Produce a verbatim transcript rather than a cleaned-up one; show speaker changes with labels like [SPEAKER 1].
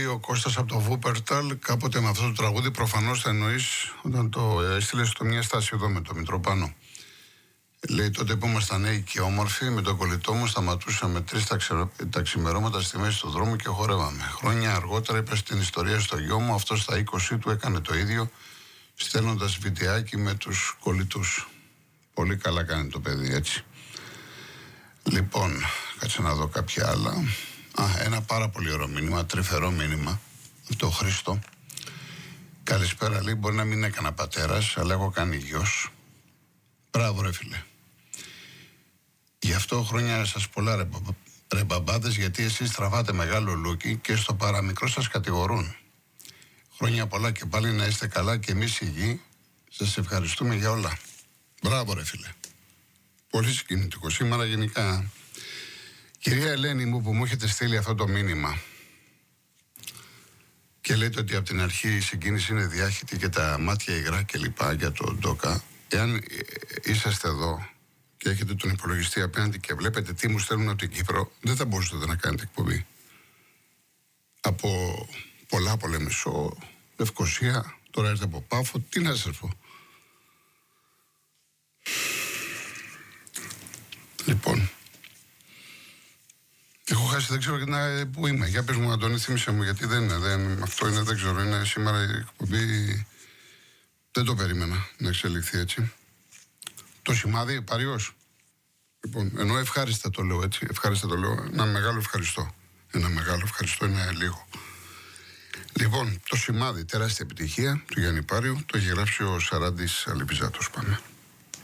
[SPEAKER 1] ο Κώστας από το Βούπερταλ κάποτε με αυτό το τραγούδι. Προφανώς θα εννοείς όταν το έστειλε στο μια στάση εδώ με το Μητροπάνο. Λέει τότε που ήμασταν νέοι και όμορφοι, με τον κολλητό μου σταματούσαμε τρεις τα ξημερώματα στη μέση του δρόμου και χορεύαμε. Χρόνια αργότερα είπε στην ιστορία στο γιο μου, αυτό στα είκοσι του έκανε το ίδιο, στέλνοντας βιντεάκι με τους κολλητούς. Πολύ καλά κάνει το παιδί, έτσι. Λοιπόν, κάτσε να δω κάποια άλλα. Α, ένα πάρα πολύ ωραίο μήνυμα, τρυφερό μήνυμα, από το Χρήστο. Καλησπέρα, λέει, μπορεί να μην έκανα πατέρας, αλλά έχω κάνει γιος. Μπράβο ρε φίλε. Γι' αυτό χρόνια σας πολλά ρε, ρε μπαμπάδες, γιατί εσείς τραβάτε μεγάλο λούκι και στο παραμικρό σας κατηγορούν. Χρόνια πολλά και πάλι να είστε καλά και εμείς υγιεί. Σας ευχαριστούμε για όλα. Μπράβο ρε φίλε. Πολύ συγκινητικό σήμερα γενικά. Κυρία Ελένη μου που μου έχετε στείλει αυτό το μήνυμα και λέτε ότι από την αρχή η συγκίνηση είναι διάχυτη και τα μάτια υγρά και λοιπά για το Ντόκα. Εάν είσαστε εδώ και έχετε τον υπολογιστή απέναντι και βλέπετε τι μου στέλνουν από την Κύπρο, δεν θα μπορούσατε να κάνετε εκπομπή. Από πολλά Πολεμισό, Λευκοσία, τώρα έρθετε από Πάφο, τι να σας πω. Λοιπόν, έχω χάσει, δεν ξέρω να, πού είμαι. Για πες μου, Αντώνη, θύμισε μου, γιατί δεν είναι, δεν, αυτό είναι, δεν ξέρω, είναι σήμερα η εκπομπή. Δεν το περίμενα να εξελιχθεί έτσι. Το σημάδι, Παριός. Λοιπόν, ενώ ευχάριστα το λέω έτσι, ευχάριστα το λέω, ένα μεγάλο ευχαριστώ. Ένα μεγάλο ευχαριστώ είναι λίγο. Λοιπόν, το σημάδι, τεράστια επιτυχία του Γιάννη Πάριου, το έχει γράψει ο Σαράντης Αλεπιζάτος. Πάμε.